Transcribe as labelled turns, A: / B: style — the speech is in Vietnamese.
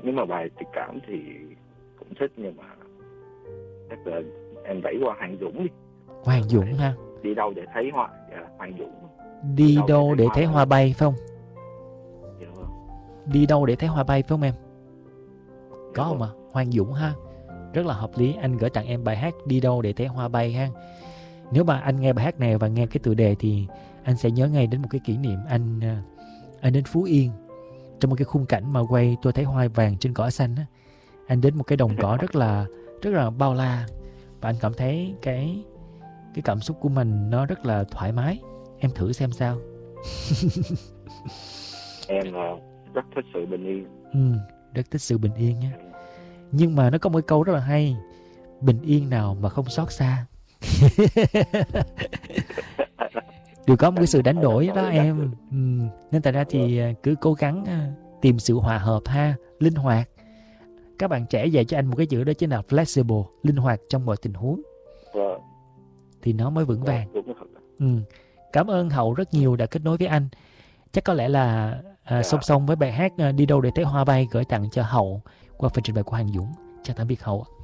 A: Nếu mà bài tình cảm thì cũng thích, nhưng mà chắc là em đẩy qua Hoàng Dũng đi.
B: Hoàng Dũng ha.
A: Đi đâu để thấy hoa, Hoàng Dũng.
B: Đi đâu để thấy hoa bay phải không?
A: Dạ vâng.
B: Đi đâu để thấy hoa bay phải không em?
A: Dạ
B: Có không
A: vâng.
B: ạ? Hoàng Dũng ha. Rất là hợp lý. Anh gửi tặng em bài hát Đi đâu để thấy hoa bay ha. Nếu mà anh nghe bài hát này và nghe cái tựa đề thì anh sẽ nhớ ngay đến một cái kỷ niệm anh đến Phú Yên trong một cái khung cảnh mà quay Tôi thấy hoa vàng trên cỏ xanh á. Anh đến một cái đồng cỏ rất là bao la, và anh cảm thấy cái cảm xúc của mình nó rất là thoải mái. Em thử xem sao.
A: Em rất thích sự bình yên.
B: Rất thích sự bình yên nha. Nhưng mà nó có một cái câu rất là hay: bình yên nào mà không xót xa. Đều có một cái sự đánh đổi đó em. Nên tại ra thì cứ cố gắng tìm sự hòa hợp ha, linh hoạt. Các bạn trẻ dạy cho anh một cái chữ đó chính là flexible, linh hoạt trong mọi tình huống. Thì nó mới vững vàng. Cảm ơn Hậu rất nhiều đã kết nối với anh. Chắc có lẽ là song song với bài hát Đi đâu để thấy hoa bay gửi tặng cho Hậu qua phần trình bày của Hoàng Dũng. Chào tạm biệt Hậu.